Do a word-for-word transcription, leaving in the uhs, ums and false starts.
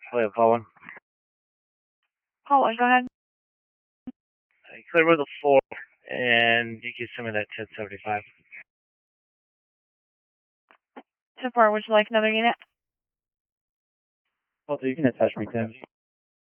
Oh, yeah, call one. Call one, go ahead. Uh, clear with a four, and you can send me that ten seventy-five. ten four, would you like another unit? Also, you can attach me, Tim.